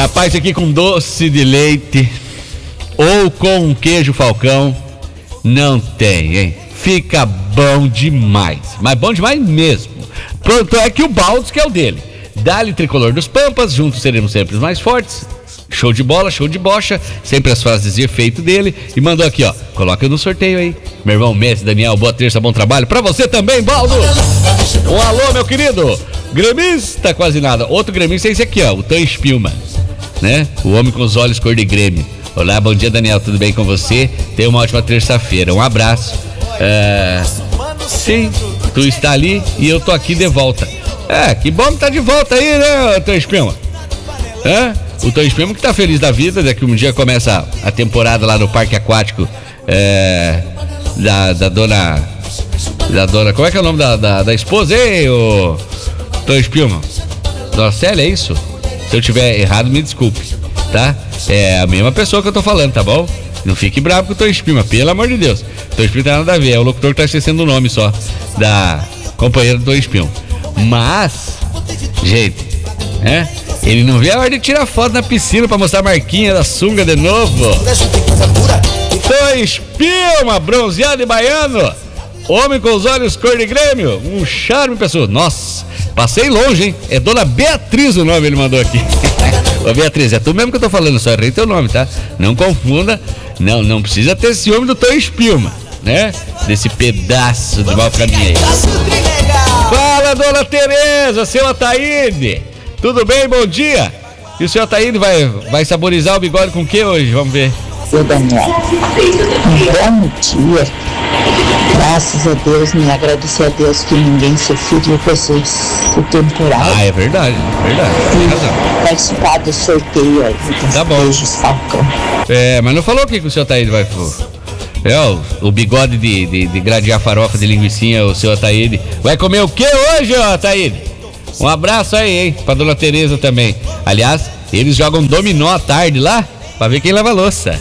Rapaz, aqui com doce de leite ou com um queijo Falcão, não tem, hein? Fica bom demais, mas bom demais mesmo. Pronto, é que o Baldos que é o dele. Dá-lhe Tricolor dos Pampas, juntos seremos sempre os mais fortes. Show de bola, show de bocha, sempre as frases de efeito dele. E mandou aqui, ó, coloca no sorteio aí. Meu irmão Messi, Daniel, boa terça, bom trabalho. Pra você também, Baldo. Um alô, meu querido. Gremista, quase nada. Outro gremista é esse aqui, ó, o Tan Spielman, né? O homem com os olhos cor de Grêmio. Olá, bom dia, Daniel, tudo bem com você? Tenha uma ótima terça-feira, um abraço. Sim, tu está ali e eu tô aqui de volta. Que bom que tá de volta aí, né, Tan Spielman? O Tan Spielman que tá feliz da vida, daqui um dia começa a temporada lá no Parque Aquático da dona, como é que é o nome da esposa, hein, o Tan Spielman? Dona Célia, é isso? Se eu tiver errado, me desculpe, tá? É a mesma pessoa que eu tô falando, tá bom? Não fique bravo com o Tan Spielman, pelo amor de Deus. O Tan Spielman tem nada a ver, é o locutor que tá esquecendo o nome só da companheira do Tan Spielman. Mas, gente, ele não vê a hora de tirar foto na piscina pra mostrar a marquinha da sunga de novo. Tan Spielman, bronzeado e baiano, homem com os olhos cor de Grêmio, um charme, pessoal. Nossa, passei longe, hein? É Dona Beatriz o nome, ele mandou aqui. Ô Beatriz, é tu mesmo que eu tô falando, só errei teu nome, tá? Não confunda, não precisa ter ciúme do Tan Spielman, né? Desse pedaço de mau caminho aí. Fala, Dona Tereza, seu Ataíde. Tudo bem? Bom dia. E o seu Ataíde vai saborizar o bigode com o que hoje? Vamos ver. Seu Daniel, um bom dia. Graças a Deus, me agradecer a Deus que ninguém se feriu com esse temporal. É verdade. Tem razão. Participar do sorteio aí. Tá bom. Beijos, Falcão. Mas não falou o que o seu Ataíde vai... o bigode de gradear farofa de linguicinha, o seu Ataíde. Vai comer o que hoje, ó, Ataíde? Um abraço aí, hein, pra Dona Tereza também. Aliás, eles jogam dominó à tarde lá, pra ver quem lava a louça.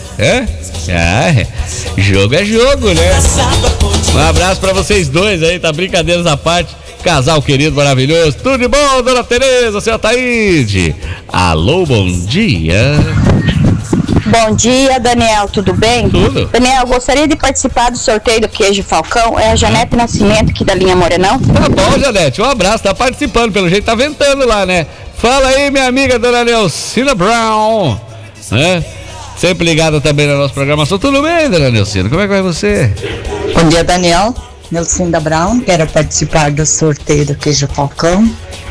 Jogo é jogo, né? Um abraço pra vocês dois aí, tá? Brincadeiras à parte. Casal querido, maravilhoso. Tudo de bom, Dona Tereza, seu Ataíde? Alô, bom dia. Bom dia, Daniel, tudo bem? Tudo. Daniel, gostaria de participar do sorteio do queijo Falcão. É a Janete Nascimento aqui da linha Morenão. Tá bom, Janete, um abraço, tá participando, pelo jeito tá ventando lá, né? Fala aí, minha amiga Dona Nelcina Brown, né? Sempre ligada também na nossa programação. Tudo bem, Dona Nelcina? Como é que vai você? Bom dia, Daniel. Nelcina Brown, quero participar do sorteio do queijo Falcão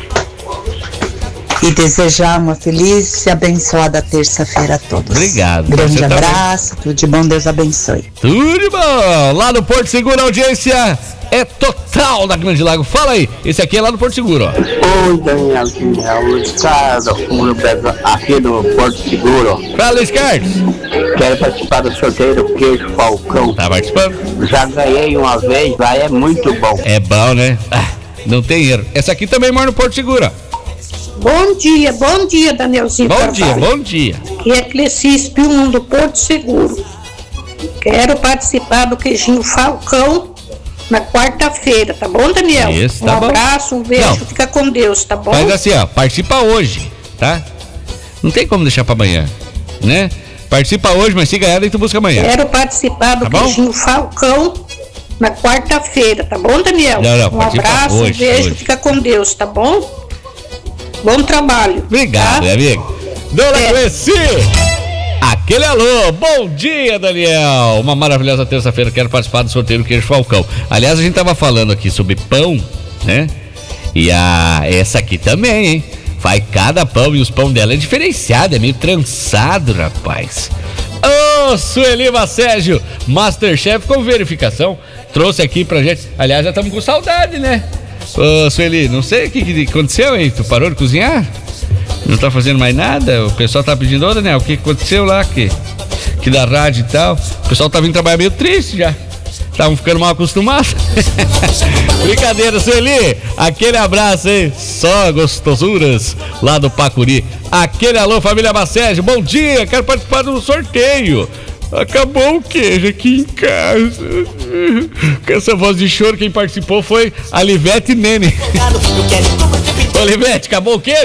e desejar uma feliz e abençoada terça-feira a todos. Obrigado. Grande abraço, tudo de bom, Deus abençoe. Tudo de bom. Lá no Porto Seguro, a audiência é total da Grande Lago. Fala aí, esse aqui é lá no Porto Seguro, ó. Oi, Daniel, Luiz Carlos, aqui do Porto Seguro. Fala, Luiz Carlos. Quero participar do sorteio do queijo Falcão. Tá participando? Já ganhei uma vez, lá é muito bom. É bom, né? Não tem erro. Essa aqui também mora no Porto Seguro, ó. Bom dia, Danielzinho. Bom dia. Aqui é Cleci Spielman do Porto Seguro. Quero participar do queijinho Falcão na quarta-feira, tá bom, Daniel? Isso, tá bom. Um abraço, um beijo, fica com Deus, tá bom? Mas assim, ó, participa hoje, tá? Não tem como deixar pra amanhã, né? Participa hoje, mas se ganhar, daí tu busca amanhã. Quero participar do queijinho Falcão na quarta-feira, tá bom, Daniel? Não, um abraço, hoje, um beijo, fica com Deus, tá bom? Bom trabalho. Obrigado, tá? amigo. Dona Cleci, aquele alô. Bom dia, Daniel. Uma maravilhosa terça-feira. Quero participar do sorteio do queijo Falcão. Aliás, a gente tava falando aqui sobre pão, né? E essa aqui também, hein? Vai cada pão e os pão dela é diferenciado, é meio trançado, rapaz. Ô, Sueli Macégio, Masterchef com verificação, trouxe aqui pra gente. Aliás, já estamos com saudade, né? Ô, Sueli, não sei o que aconteceu, hein? Tu parou de cozinhar? Não tá fazendo mais nada? O pessoal tá pedindo, ô, Daniel, o que aconteceu lá? Que da rádio e tal. O pessoal tá vindo trabalhar meio triste já. Estavam ficando mal acostumados. Brincadeira, Sueli. Aquele abraço, hein? Só gostosuras lá do Pacuri. Aquele alô, família Macégio. Bom dia, quero participar do sorteio. Acabou o queijo aqui em casa. Com essa voz de choro, quem participou foi a Livete Nene. Ô, Livete, acabou o queijo?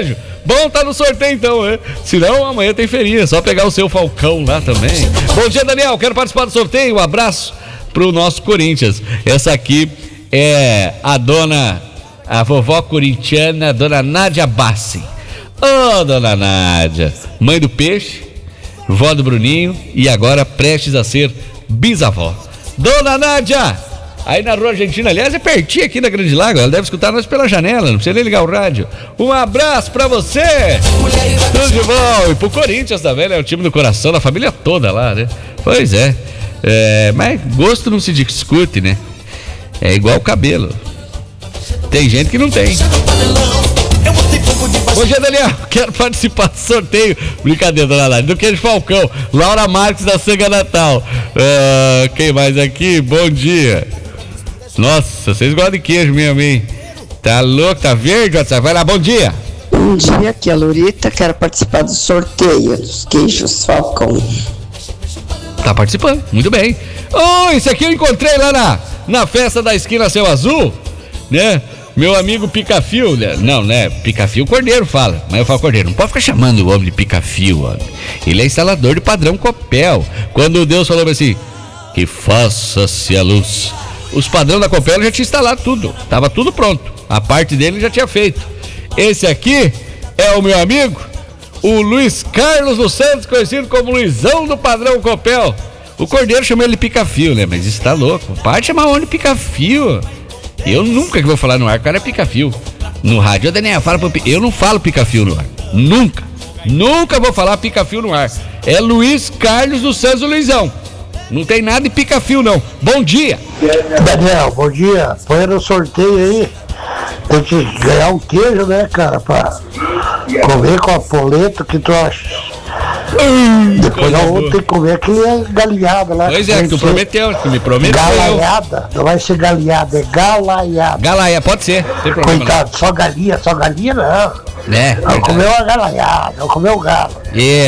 Bom, tá no sorteio então, né? Senão amanhã tem feirinha, só pegar o seu Falcão lá também. Bom dia, Daniel, quero participar do sorteio, um abraço pro nosso Corinthians. Essa aqui é a vovó corintiana, dona Nádia Bassi. Ô, dona Nádia, mãe do peixe, vó do Bruninho e agora prestes a ser bisavó. Dona Nádia, aí na Rua Argentina, aliás, é pertinho aqui na Grande Lago, ela deve escutar nós pela janela, não precisa nem ligar o rádio. Um abraço pra você, tudo de bom, e pro Corinthians também, né, o time do coração, da família toda lá, né, pois é, mas gosto não se discute, né, é igual o cabelo, tem gente que não tem. Bom dia, Daniel, quero participar do sorteio, brincadeira, dona Nádia, do Queijo Falcão, Laura Marques da Sanga Natal, quem mais aqui? Bom dia. Nossa, vocês gostam de queijo mesmo, hein? Tá louco, tá verde, WhatsApp? Vai lá, bom dia. Bom dia, aqui é a Lorita, quero participar do sorteio dos queijos Falcão. Tá participando, muito bem. Esse aqui eu encontrei lá na festa da esquina Céu Azul, né? Meu amigo Pica-Fio, né? Não, né? Pica-Fio, Cordeiro fala. Mas eu falo Cordeiro, não pode ficar chamando o homem de Pica-Fio, homem. Ele é instalador de padrão Copel. Quando Deus falou assim, que faça-se a luz. Os padrões da Copel já tinha instalado tudo. Tava tudo pronto. A parte dele já tinha feito. Esse aqui é o meu amigo, o Luiz Carlos dos Santos, conhecido como Luizão do padrão Copel. O Cordeiro chamou ele de Pica-Fio, né? Mas isso tá louco. Para de chamar o homem de Pica-Fio. Eu nunca que vou falar no ar, o cara é Pica-Fio. No rádio, Daniel, fala pro eu não falo Pica-Fio no ar. Nunca vou falar Pica-Fio no ar. É Luiz Carlos dos Santos Luizão. Não tem nada de Pica-Fio, não. Bom dia. Daniel, bom dia. Põe no sorteio aí. Tem que ganhar um queijo, né, cara? Pra comer com a polenta que tu acha. Depois nós vamos ter que comer aquele galinhado lá. Pois é, que tu prometeu, tu me prometeu. Galaiada, não vai ser galinhada, é galaiada. Galaia, pode ser, tem problema. Coitado, só galinha não. É. Vamos comer uma galaiada, vamos comer o galo.